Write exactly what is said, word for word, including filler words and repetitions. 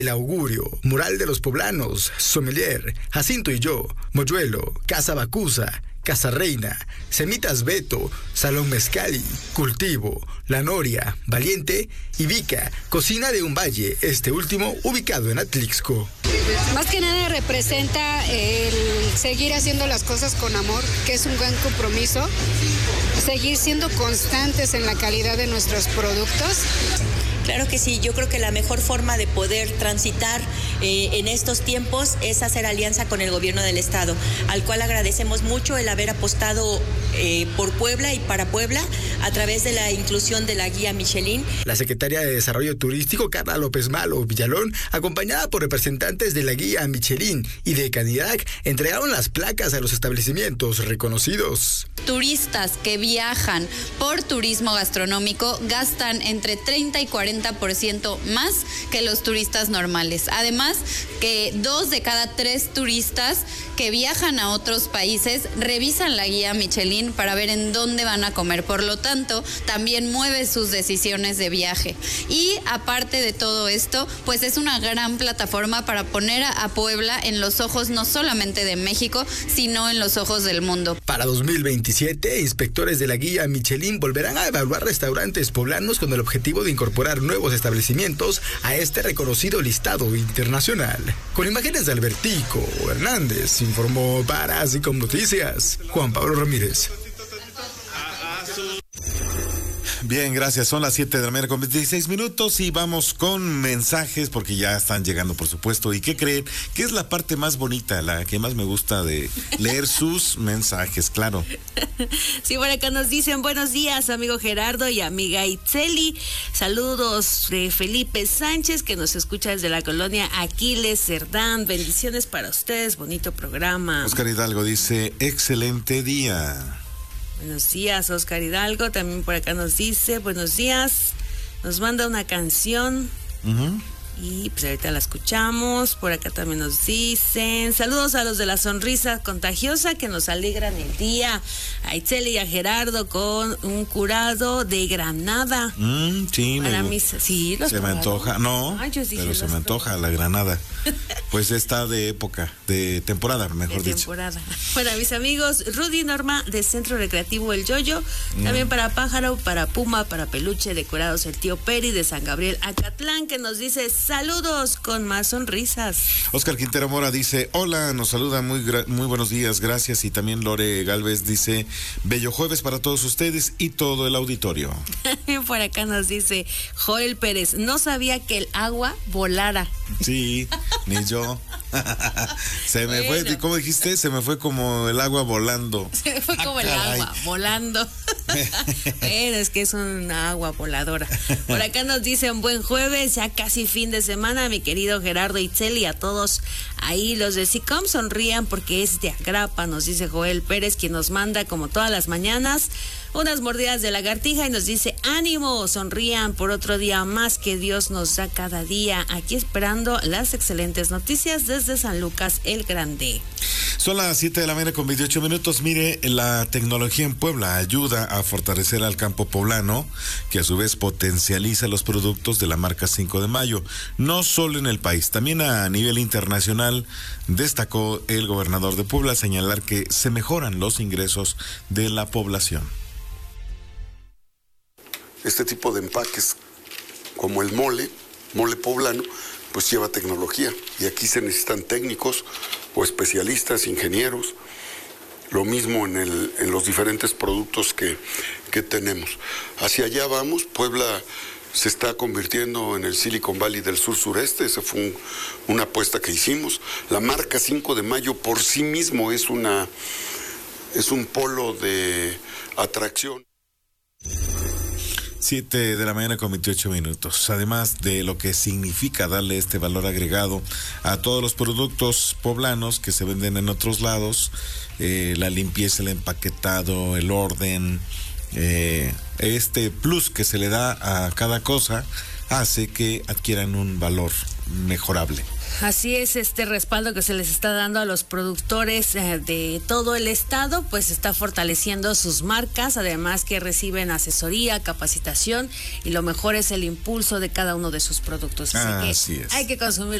El Augurio, Mural de los Poblanos, Sommelier, Jacinto y yo, Moyuelo, Casa Bacusa, Casa Reina, Semitas Beto, Salón Mezcali, Cultivo, La Noria, Valiente y Vica, Cocina de un Valle, este último ubicado en Atlixco. Más que nada representa el seguir haciendo las cosas con amor, que es un gran compromiso, seguir siendo constantes en la calidad de nuestros productos. Claro que sí, yo creo que la mejor forma de poder transitar eh, en estos tiempos es hacer alianza con el gobierno del estado, al cual agradecemos mucho el haber apostado eh, por Puebla y para Puebla a través de la inclusión de la guía Michelin. La secretaria de Desarrollo Turístico, Carla López Malo Villalón, acompañada por representantes de la guía Michelin y de Cadillac, entregaron las placas a los establecimientos reconocidos. Turistas que viajan por turismo gastronómico gastan entre treinta y cuarenta por ciento más que los turistas normales. Además, que dos de cada tres turistas que viajan a otros países revisan la guía Michelin para ver en dónde van a comer. Por lo tanto, también mueve sus decisiones de viaje. Y aparte de todo esto, pues es una gran plataforma para poner a Puebla en los ojos no solamente de México, sino en los ojos del mundo. Para dos mil veintisiete, inspectores de la guía Michelin volverán a evaluar restaurantes poblanos con el objetivo de incorporar nuevos establecimientos a este reconocido listado internacional. Con imágenes de Albertico Hernández, informó para Así Como Noticias, Juan Pablo Ramírez. Bien, gracias. Son las siete de la mañana con veintiséis minutos y vamos con mensajes porque ya están llegando, por supuesto. ¿Y qué creen? Que es la parte más bonita, la que más me gusta de leer sus mensajes, claro. Sí, por acá nos dicen buenos días, amigo Gerardo y amiga Itzeli. Saludos de Felipe Sánchez, que nos escucha desde la colonia Aquiles Cerdán. Bendiciones para ustedes, bonito programa. Oscar Hidalgo dice, excelente día. Buenos días, Oscar Hidalgo. También por acá nos dice, buenos días. Nos manda una canción. Uh-huh. Y pues ahorita la escuchamos. Por acá también nos dicen, saludos a los de la sonrisa contagiosa que nos alegran el día. A Itzel y a Gerardo con un curado de granada. Mm, sí, para me, mí, sí, se me antoja. No, Ay, yo pero se me antoja la granada. Pues está de época, de temporada, mejor de dicho. temporada. Para mis amigos Rudy y Norma de Centro Recreativo El Yoyo, mm. también para Pájaro, para Puma, para Peluche, decorados el tío Peri de San Gabriel Acatlán, que nos dice saludos con más sonrisas. Oscar Quintero Mora dice, hola, nos saluda, muy, gra- muy buenos días, gracias. Y también Lore Galvez dice, bello jueves para todos ustedes y todo el auditorio. Por acá nos dice Joel Pérez, no sabía que el agua volara. Sí, ni yo. Se me bueno. fue, ¿cómo dijiste? Se me fue como el agua volando. Se me fue como ah, el caray. agua volando. Bueno, es que es una agua voladora. Por acá nos dicen buen jueves, ya casi fin de semana, mi querido Gerardo Itzel, y a todos ahí los de SICOM sonrían porque es de Agrapa, nos dice Joel Pérez, quien nos manda como todas las mañanas unas mordidas de lagartija y nos dice ánimo, sonrían por otro día más que Dios nos da cada día, aquí esperando las excelentes noticias desde San Lucas el Grande. Son las siete de la mañana con veintiocho minutos. Mire, la tecnología en Puebla ayuda a fortalecer al campo poblano, que a su vez potencializa los productos de la marca cinco de mayo, no solo en el país, también a nivel internacional. Destacó el gobernador de Puebla señalar que se mejoran los ingresos de la población. Este tipo de empaques, como el mole, mole poblano, pues lleva tecnología y aquí se necesitan técnicos o especialistas, ingenieros, lo mismo en, el, en los diferentes productos que, que tenemos. Hacia allá vamos, Puebla se está convirtiendo en el Silicon Valley del sur-sureste, esa fue un, una apuesta que hicimos. La marca cinco de mayo por sí mismo es, una, es un polo de atracción. siete de la mañana con veintiocho minutos. Además de lo que significa darle este valor agregado a todos los productos poblanos que se venden en otros lados, eh, la limpieza, el empaquetado, el orden, eh, este plus que se le da a cada cosa, hace que adquieran un valor mejorable. Así es, este respaldo que se les está dando a los productores eh, de todo el estado, pues está fortaleciendo sus marcas, además que reciben asesoría, capacitación y lo mejor es el impulso de cada uno de sus productos. Así Ah, que así es. Hay que consumir